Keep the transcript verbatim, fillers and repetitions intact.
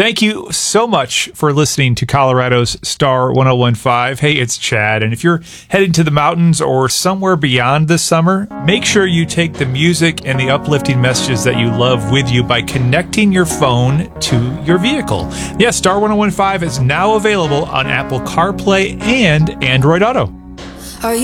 Thank you so much for listening to Colorado's Star ten fifteen. Hey, it's Chad, and if you're heading to the mountains or somewhere beyond this summer, make sure you take the music and the uplifting messages that you love with you by connecting your phone to your vehicle. Yes, Star ten fifteen is now available on Apple CarPlay and Android Auto.